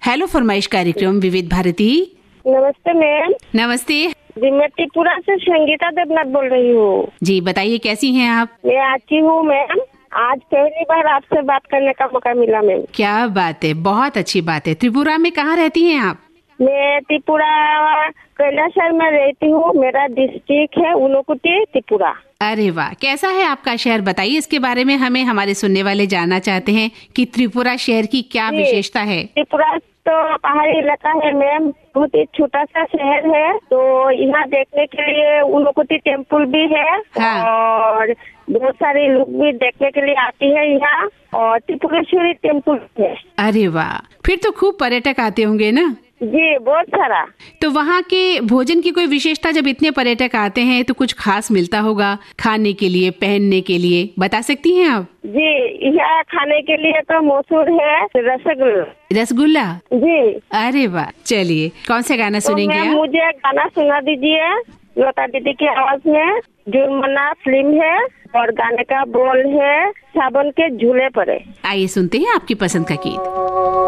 Hello फरमाइश कार्यक्रम विविध भारती। नमस्ते मैम। नमस्ते जी, मैं त्रिपुरा से संगीता देवनाथ बोल रही हूँ। जी, बताइए कैसी हैं आप? मैं अच्छी हूँ मैम। आज पहली बार आपसे बात करने का मौका मिला मैम। क्या बात है, बहुत अच्छी बात है। त्रिपुरा में कहाँ रहती हैं आप? मैं त्रिपुरा कैलाशहर में रहती हूँ। मेरा डिस्ट्रिक्ट है ऊनकोटी, त्रिपुरा। अरे वाह, कैसा है आपका शहर? बताइए इसके बारे में, हमें हमारे सुनने वाले जानना चाहते हैं कि त्रिपुरा शहर की क्या विशेषता है। त्रिपुरा तो पहाड़ी इलाका है मैम, बहुत ही छोटा सा शहर है। तो यहाँ देखने के लिए ऊनकोटी टेम्पल भी है। हाँ। और बहुत सारे लोग भी देखने के लिए आते हैं यहाँ। और त्रिपुरेश्वरी टेम्पल है। अरे वाह, फिर तो खूब पर्यटक आते होंगे ना? जी, बहुत सारा। तो वहाँ के भोजन की कोई विशेषता? जब इतने पर्यटक आते हैं तो कुछ खास मिलता होगा खाने के लिए, पहनने के लिए, बता सकती हैं आप? जी, यहाँ खाने के लिए तो मशहूर है रसगुल्ला। रसगुल्ला? जी। अरे वाह, चलिए कौन सा गाना सुनेंगे आप? मुझे गाना सुना दीजिए लता दीदी की आवाज में। जुर्माना फिल्म है और गाने का बोल है सावन के झूले पड़े। आइए सुनते हैं आपकी पसंद का गीत।